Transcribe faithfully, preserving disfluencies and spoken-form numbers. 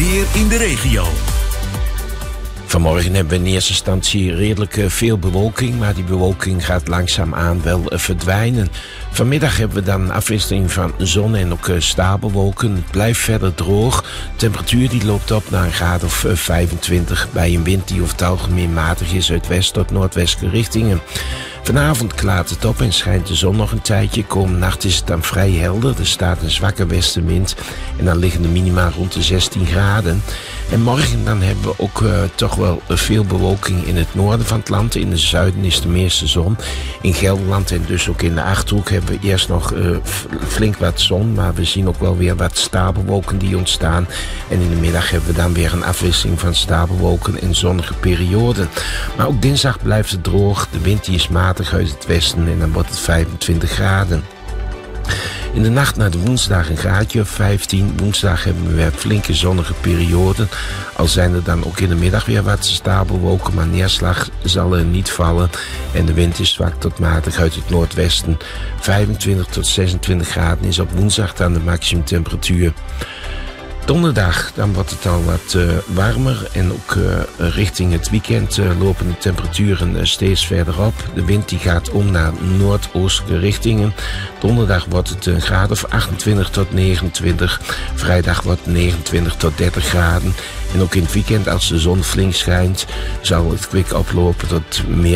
weer in de regio. Vanmorgen hebben we in eerste instantie redelijk veel bewolking, maar die bewolking gaat langzaamaan wel verdwijnen. Vanmiddag hebben we dan een afwisseling van zon en ook stapelwolken. Het blijft verder droog. De temperatuur die loopt op naar een graad of vijfentwintig bij een wind die over het algemeen matig is uit west tot noordwestelijke richtingen. Vanavond klaart het op en schijnt de zon nog een tijdje. Komende nacht is het dan vrij helder. Er staat een zwakke westenwind en dan liggen de minima rond de zestien graden. En morgen dan hebben we ook uh, toch wel veel bewolking in het noorden van het land. In het zuiden is de meeste zon. In Gelderland en dus ook in de Achterhoek hebben we eerst nog uh, flink wat zon. Maar we zien ook wel weer wat stapelwolken die ontstaan. En in de middag hebben we dan weer een afwisseling van stapelwolken en zonnige perioden. Maar ook dinsdag blijft het droog. De wind die is matig uit het westen en dan wordt het vijfentwintig graden. In de nacht naar de woensdag een graadje of vijftien. Woensdag hebben we weer flinke zonnige perioden. Al zijn er dan ook in de middag weer wat stapelwolken, maar neerslag zal er niet vallen. En de wind is zwak tot matig uit het noordwesten. vijfentwintig tot zesentwintig graden is op woensdag dan de maximumtemperatuur. Donderdag, dan wordt het al wat uh, warmer en ook uh, richting het weekend uh, lopen de temperaturen uh, steeds verder op. De wind die gaat om naar noordoostelijke richtingen. Donderdag wordt het een graad of achtentwintig tot negenentwintig. Vrijdag wordt het negenentwintig tot dertig graden. En ook in het weekend als de zon flink schijnt zal het kwik oplopen tot meer